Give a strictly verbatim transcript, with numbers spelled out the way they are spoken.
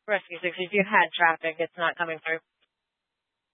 Rescue six, if you had traffic, it's not coming through.